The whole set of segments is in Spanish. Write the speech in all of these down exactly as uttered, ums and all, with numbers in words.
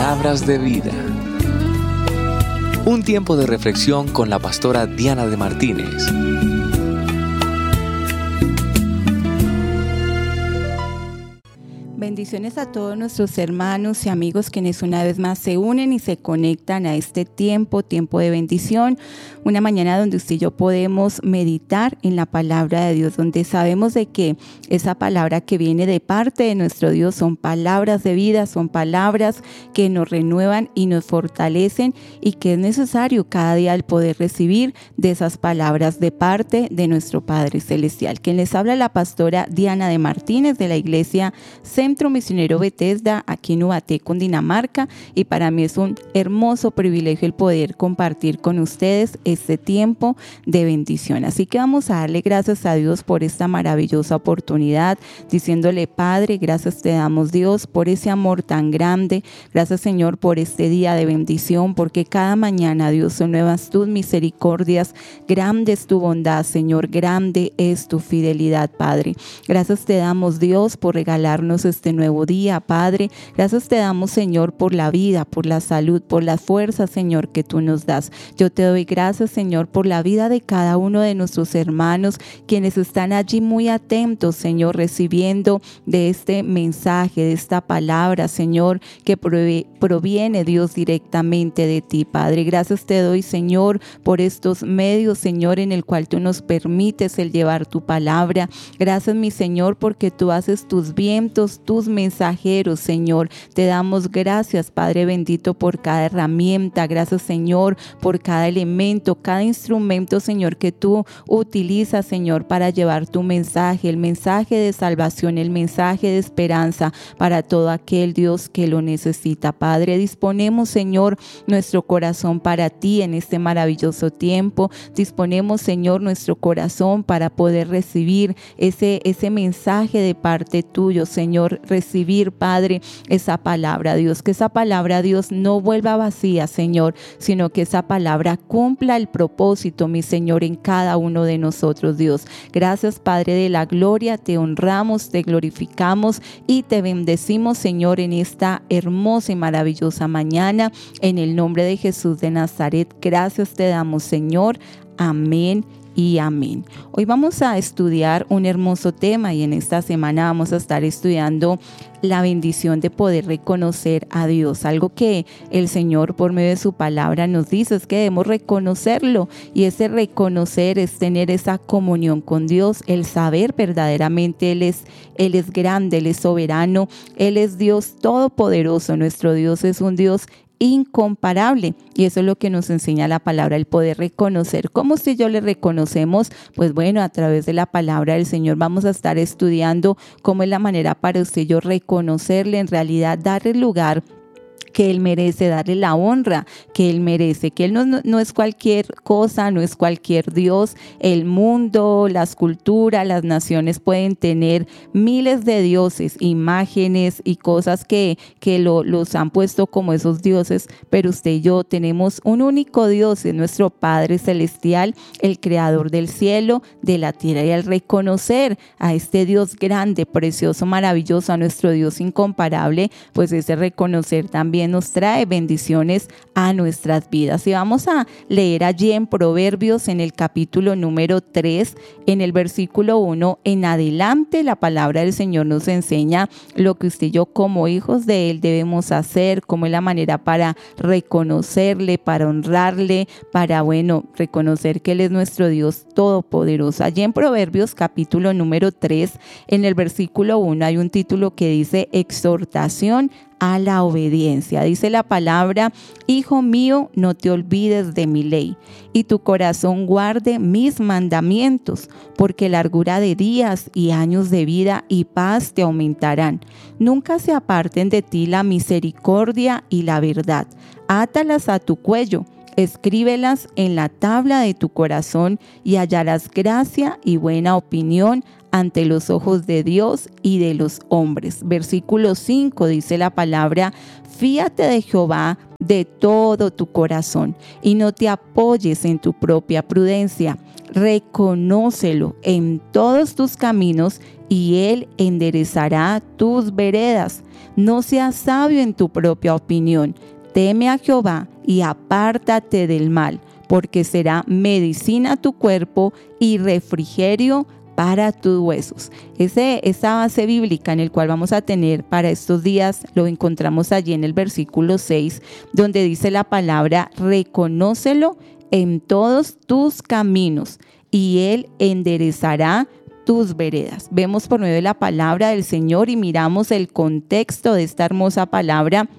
Palabras de vida. Un tiempo de reflexión con la pastora Diana de Martínez. Bendiciones a todos nuestros hermanos y amigos quienes una vez más se unen y se conectan a este tiempo, tiempo de bendición. Una mañana donde usted y yo podemos meditar en la palabra de Dios, donde sabemos de que esa palabra que viene de parte de nuestro Dios son palabras de vida, son palabras que nos renuevan y nos fortalecen, y que es necesario cada día el poder recibir de esas palabras de parte de nuestro Padre Celestial. Quien les habla, la pastora Diana de Martínez, de la iglesia Centro Misionero Bethesda, aquí en Ubaté, Cundinamarca, y para mí es un hermoso privilegio el poder compartir con ustedes este tiempo de bendición. Así que vamos a darle gracias a Dios por esta maravillosa oportunidad, diciéndole: Padre, gracias te damos, Dios, por ese amor tan grande. Gracias, Señor, por este día de bendición, porque cada mañana, Dios, son nuevas tus misericordias. Grande es tu bondad, Señor, grande es tu fidelidad, Padre. Gracias te damos, Dios, por regalarnos este nuevo día, Padre. Gracias te damos, Señor, por la vida, por la salud, por las fuerzas, Señor, que tú nos das. Yo te doy gracias, Señor, por la vida de cada uno de nuestros hermanos, quienes están allí muy atentos, Señor, recibiendo de este mensaje, de esta palabra, Señor, que proviene, Dios, directamente de ti, Padre. Gracias te doy, Señor, por estos medios, Señor, en el cual tú nos permites el llevar tu palabra. Gracias, mi Señor, porque tú haces tus vientos, tus mensajeros, Señor. Te damos gracias, Padre bendito, por cada herramienta. Gracias, Señor, por cada elemento, cada instrumento, Señor, que tú utilizas, Señor, para llevar tu mensaje, el mensaje de salvación, el mensaje de esperanza para todo aquel, Dios, que lo necesita. Padre, disponemos, Señor, nuestro corazón para ti en este maravilloso tiempo. Disponemos, Señor, nuestro corazón para poder recibir ese, ese mensaje de parte tuyo, Señor. Recibir, Padre, esa palabra, Dios, que esa palabra, Dios, no vuelva vacía, Señor, sino que esa palabra cumpla el propósito, mi Señor, en cada uno de nosotros, Dios. Gracias, Padre de la gloria, te honramos, te glorificamos y te bendecimos, Señor, en esta hermosa y maravillosa mañana, en el nombre de Jesús de Nazaret. Gracias te damos, Señor. Amén y amén. Hoy vamos a estudiar un hermoso tema, y en esta semana vamos a estar estudiando la bendición de poder reconocer a Dios. Algo que el Señor, por medio de su palabra, nos dice es que debemos reconocerlo, y ese reconocer es tener esa comunión con Dios, el saber verdaderamente Él es, Él es grande, Él es soberano, Él es Dios todopoderoso. Nuestro Dios es un Dios incomparable, y eso es lo que nos enseña la palabra, el poder reconocer. ¿Cómo si yo le reconocemos? Pues bueno, a través de la palabra del Señor vamos a estar estudiando cómo es la manera para usted y yo reconocerle, en realidad darle lugar que Él merece, darle la honra que Él merece, que Él no, no, no es cualquier cosa, no es cualquier Dios. El mundo, las culturas, las naciones pueden tener miles de dioses, imágenes y cosas que, que lo, los han puesto como esos dioses, pero usted y yo tenemos un único Dios, es nuestro Padre Celestial, el creador del cielo, de la tierra. Y al reconocer a este Dios grande, precioso, maravilloso, a nuestro Dios incomparable, pues ese reconocer también nos trae bendiciones a nuestras vidas. Y vamos a leer allí en Proverbios, en el capítulo número tres, en el versículo uno en adelante. La palabra del Señor nos enseña lo que usted y yo como hijos de Él debemos hacer, cómo es la manera para reconocerle, para honrarle, para, bueno, reconocer que Él es nuestro Dios todopoderoso. Allí en Proverbios capítulo número tres, en el versículo uno, hay un título que dice: exhortación a la obediencia. Dice la palabra: Hijo mío, no te olvides de mi ley, y tu corazón guarde mis mandamientos, porque largura de días y años de vida y paz te aumentarán. Nunca se aparten de ti la misericordia y la verdad. Átalas a tu cuello, escríbelas en la tabla de tu corazón, y hallarás gracia y buena opinión ante los ojos de Dios y de los hombres. Versículo cinco dice la palabra: fíate de Jehová de todo tu corazón y no te apoyes en tu propia prudencia. Reconócelo en todos tus caminos y Él enderezará tus veredas. No seas sabio en tu propia opinión. Teme a Jehová y apártate del mal, porque será medicina a tu cuerpo y refrigerio para tus huesos. Ese, esa base bíblica en el cual vamos a tener para estos días lo encontramos allí en el versículo seis, donde dice la palabra: reconócelo en todos tus caminos y Él enderezará tus veredas. Vemos por medio de la palabra del Señor y miramos el contexto de esta hermosa palabra.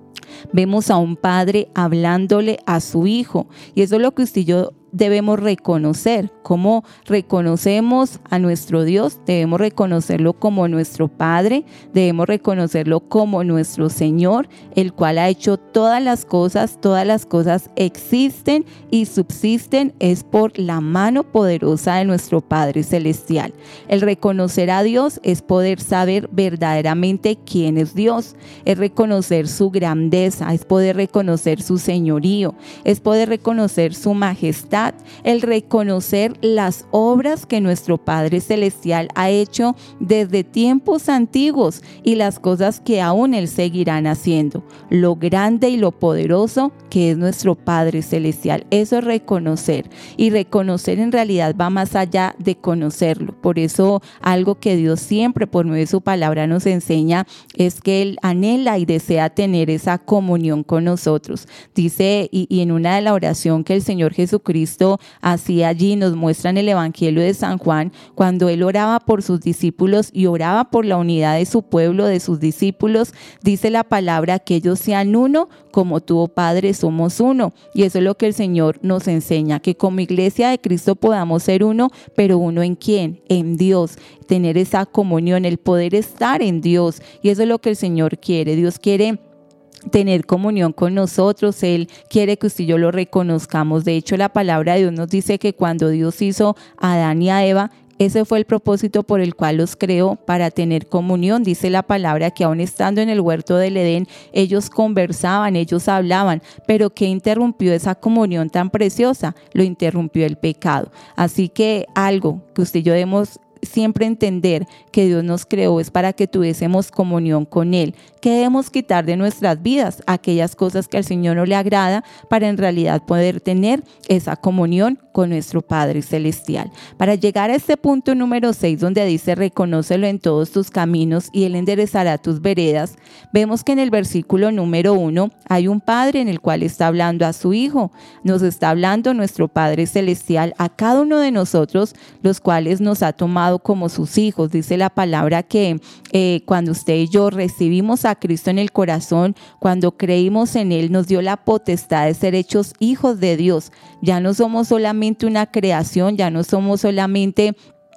Vemos a un padre hablándole a su hijo, y eso es lo que usted y yo debemos reconocer. ¿Cómo reconocemos a nuestro Dios? Debemos reconocerlo como nuestro Padre, debemos reconocerlo como nuestro Señor, el cual ha hecho todas las cosas, todas las cosas existen y subsisten es por la mano poderosa de nuestro Padre Celestial. El reconocer a Dios es poder saber verdaderamente quién es Dios, es reconocer su grandeza, es poder reconocer su señorío, es poder reconocer su majestad, el reconocer las obras que nuestro Padre Celestial ha hecho desde tiempos antiguos y las cosas que aún Él seguirá haciendo, lo grande y lo poderoso que es nuestro Padre Celestial. Eso es reconocer, y reconocer en realidad va más allá de conocerlo. Por eso algo que Dios siempre por medio de su palabra nos enseña es que Él anhela y desea tener esa comunión con nosotros. Dice, y, y en una de la oración que el Señor Jesucristo hacía allí, nos muestra en el Evangelio de San Juan, cuando Él oraba por sus discípulos y oraba por la unidad de su pueblo, de sus discípulos, dice la palabra que ellos sean uno, como tú, oh Padre, somos uno. Y eso es lo que el Señor nos enseña, que como iglesia de Cristo podamos ser uno, pero uno ¿en quién? En Dios. Tener esa comunión, el poder estar en Dios. Y eso es lo que el Señor quiere. Dios quiere tener comunión con nosotros. Él quiere que usted y yo lo reconozcamos. De hecho, la palabra de Dios nos dice que cuando Dios hizo a Adán y a Eva, ese fue el propósito por el cual los creó, para tener comunión. Dice la palabra que aún estando en el huerto del Edén, ellos conversaban, ellos hablaban, pero ¿qué interrumpió esa comunión tan preciosa? Lo interrumpió el pecado. Así que algo que usted y yo debemos siempre entender que Dios nos creó es para que tuviésemos comunión con Él. ¿Qué debemos quitar de nuestras vidas? Aquellas cosas que al Señor no le agrada, para en realidad poder tener esa comunión con nuestro Padre Celestial. Para llegar a este punto número seis, donde dice: reconócelo en todos tus caminos y Él enderezará tus veredas, vemos que en el versículo número uno hay un padre en el cual está hablando a su hijo. Nos está hablando nuestro Padre Celestial a cada uno de nosotros, los cuales nos ha tomado como sus hijos. Dice la palabra que eh, cuando usted y yo recibimos a Cristo en el corazón, cuando creímos en Él, nos dio la potestad de ser hechos hijos de Dios. Ya no somos solamente una creación, ya no somos solamente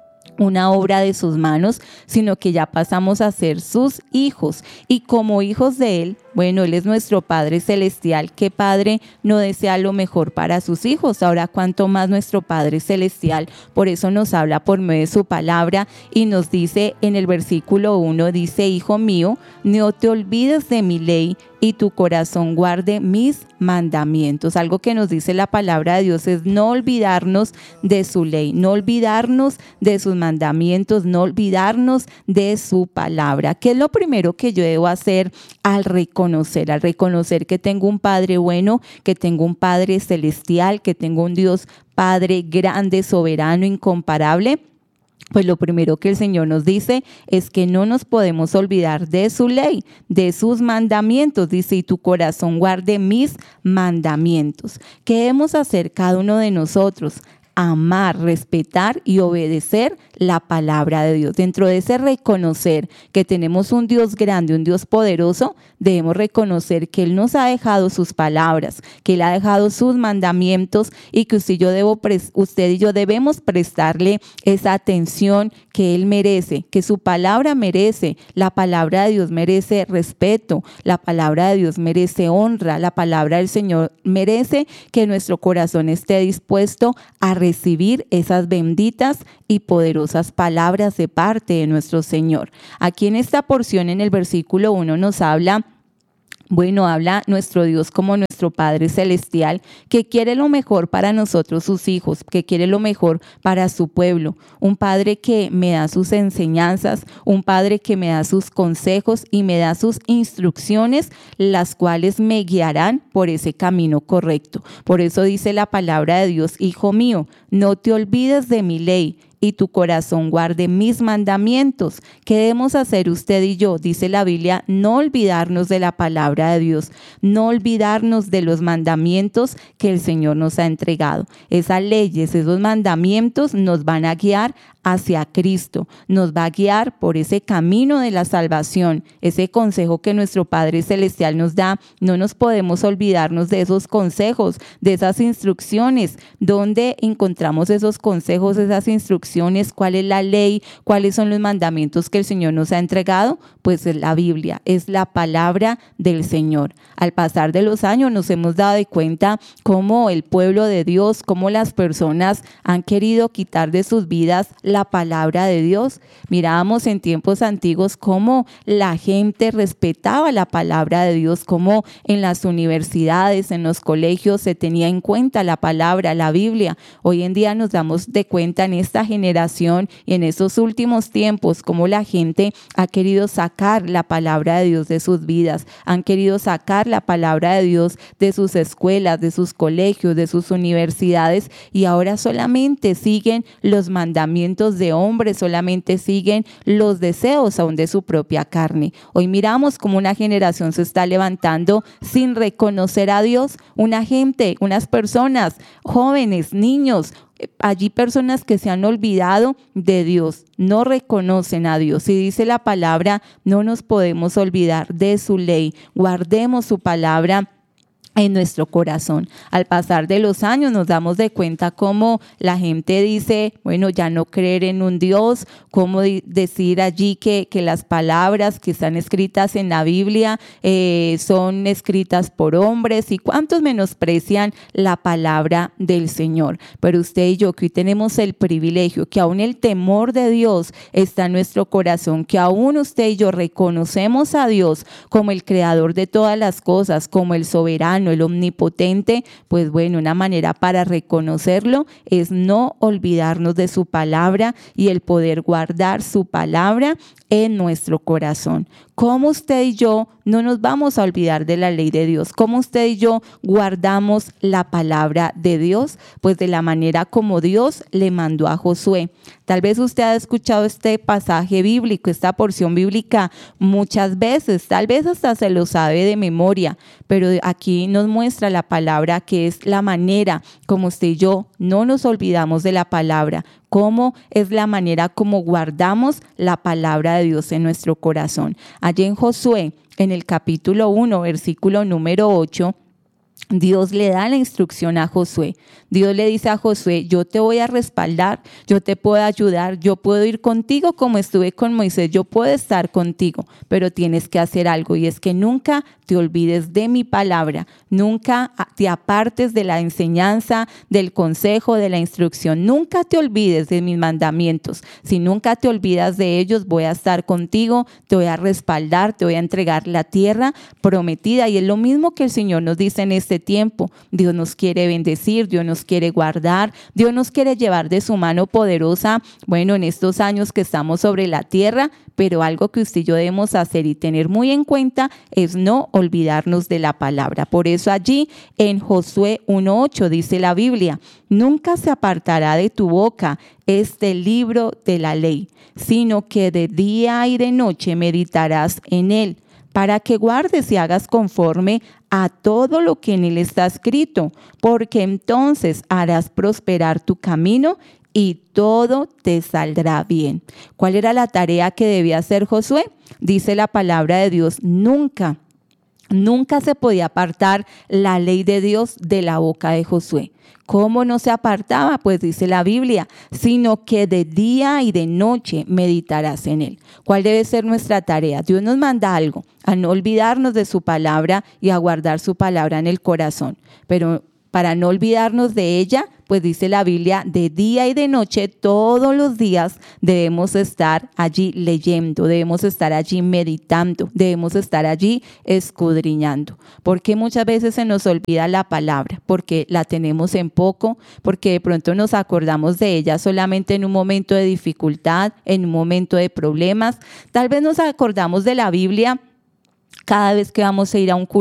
una obra de sus manos, sino que ya pasamos a ser sus hijos. Y como hijos de Él, bueno, Él es nuestro Padre Celestial. ¿Qué padre no desea lo mejor para sus hijos? Ahora, cuánto más nuestro Padre Celestial. Por eso nos habla por medio de su palabra y nos dice en el versículo uno, dice: hijo mío, no te olvides de mi ley y tu corazón guarde mis mandamientos. Algo que nos dice la palabra de Dios es no olvidarnos de su ley, no olvidarnos de sus mandamientos, no olvidarnos de su palabra. ¿Qué es lo primero que yo debo hacer al reconocer, al reconocer que tengo un Padre bueno, que tengo un Padre celestial, que tengo un Dios Padre grande, soberano, incomparable? Pues lo primero que el Señor nos dice es que no nos podemos olvidar de su ley, de sus mandamientos. Dice: y tu corazón guarde mis mandamientos. ¿Qué debemos hacer cada uno de nosotros? Amar, respetar y obedecer la palabra de Dios. Dentro de ese reconocer que tenemos un Dios grande, un Dios poderoso, debemos reconocer que Él nos ha dejado sus palabras, que Él ha dejado sus mandamientos, y que usted y yo, debo, usted y yo debemos prestarle esa atención que Él merece, que su palabra merece. La palabra de Dios merece respeto, la palabra de Dios merece honra, la palabra del Señor merece que nuestro corazón esté dispuesto a recibir esas benditas y poderosas palabras de parte de nuestro Señor. Aquí en esta porción, en el versículo uno, nos habla Bueno, habla nuestro Dios como nuestro Padre Celestial, que quiere lo mejor para nosotros, sus hijos, que quiere lo mejor para su pueblo. Un Padre que me da sus enseñanzas, un Padre que me da sus consejos y me da sus instrucciones, las cuales me guiarán por ese camino correcto. Por eso dice la palabra de Dios: Hijo mío, no te olvides de mi ley, y tu corazón guarde mis mandamientos. ¿Qué debemos hacer usted y yo? Dice la Biblia, no olvidarnos de la palabra de Dios, no olvidarnos de los mandamientos que el Señor nos ha entregado. Esas leyes, esos mandamientos nos van a guiar hacia Cristo, nos va a guiar por ese camino de la salvación, ese consejo que nuestro Padre Celestial nos da. No nos podemos olvidarnos de esos consejos, de esas instrucciones. ¿Dónde encontramos esos consejos, esas instrucciones? ¿Cuál es la ley? ¿Cuáles son los mandamientos que el Señor nos ha entregado? Pues es la Biblia, es la palabra del Señor. Al pasar de los años nos hemos dado de cuenta cómo el pueblo de Dios, cómo las personas han querido quitar de sus vidas la palabra de Dios. Mirábamos en tiempos antiguos cómo la gente respetaba la palabra de Dios, cómo en las universidades, en los colegios se tenía en cuenta la palabra, la Biblia. Hoy en día nos damos de cuenta en esta generación y en estos últimos tiempos cómo la gente ha querido sacar la palabra de Dios de sus vidas, han querido sacar la palabra de Dios de sus escuelas, de sus colegios, de sus universidades, y ahora solamente siguen los mandamientos de hombres, solamente siguen los deseos aún de su propia carne. Hoy miramos cómo una generación se está levantando sin reconocer a Dios, una gente, unas personas, jóvenes, niños, allí personas que se han olvidado de Dios, no reconocen a Dios. Y dice la palabra, no nos podemos olvidar de su ley, guardemos su palabra en nuestro corazón. Al pasar de los años nos damos de cuenta cómo la gente dice, bueno, ya no creer en un Dios, cómo di- decir allí que, que las palabras que están escritas en la Biblia eh, son escritas por hombres, y cuántos menosprecian la palabra del Señor. Pero usted y yo, que hoy tenemos el privilegio, que aún el temor de Dios está en nuestro corazón, que aún usted y yo reconocemos a Dios como el creador de todas las cosas, como el soberano, el omnipotente, pues bueno, una manera para reconocerlo es no olvidarnos de su palabra y el poder guardar su palabra en nuestro corazón. ¿Cómo usted y yo no nos vamos a olvidar de la ley de Dios? ¿Cómo usted y yo guardamos la palabra de Dios? Pues de la manera como Dios le mandó a Josué. Tal vez usted ha escuchado este pasaje bíblico, esta porción bíblica muchas veces, tal vez hasta se lo sabe de memoria, pero aquí nos muestra la palabra, que es la manera como usted y yo no nos olvidamos de la palabra, cómo es la manera como guardamos la palabra de Dios en nuestro corazón. Allí en Josué, en el capítulo uno, versículo número ocho, Dios le da la instrucción a Josué. Dios le dice a Josué, yo te voy a respaldar, yo te puedo ayudar, yo puedo ir contigo como estuve con Moisés, yo puedo estar contigo, pero tienes que hacer algo, y es que nunca te olvides de mi palabra, nunca te apartes de la enseñanza, del consejo, de la instrucción, nunca te olvides de mis mandamientos. Si nunca te olvidas de ellos, voy a estar contigo, te voy a respaldar, te voy a entregar la tierra prometida. Y es lo mismo que el Señor nos dice en este tiempo. Dios nos quiere bendecir, Dios nos quiere guardar, Dios nos quiere llevar de su mano poderosa, bueno, en estos años que estamos sobre la tierra, pero algo que usted y yo debemos hacer y tener muy en cuenta es no olvidarnos de la palabra. Por eso allí en Josué uno ocho dice la Biblia, nunca se apartará de tu boca este libro de la ley, sino que de día y de noche meditarás en él, para que guardes y hagas conforme a todo lo que en él está escrito, porque entonces harás prosperar tu camino y todo te saldrá bien. ¿Cuál era la tarea que debía hacer Josué? Dice la palabra de Dios, nunca, nunca se podía apartar la ley de Dios de la boca de Josué. ¿Cómo no se apartaba? Pues dice la Biblia, sino que de día y de noche meditarás en él. ¿Cuál debe ser nuestra tarea? Dios nos manda algo, a no olvidarnos de su palabra y a guardar su palabra en el corazón. Pero para no olvidarnos de ella, pues dice la Biblia, de día y de noche, todos los días debemos estar allí leyendo, debemos estar allí meditando, debemos estar allí escudriñando. Porque muchas veces se nos olvida la palabra, porque la tenemos en poco, porque de pronto nos acordamos de ella solamente en un momento de dificultad, en un momento de problemas. Tal vez nos acordamos de la Biblia cada vez que vamos a ir a un culto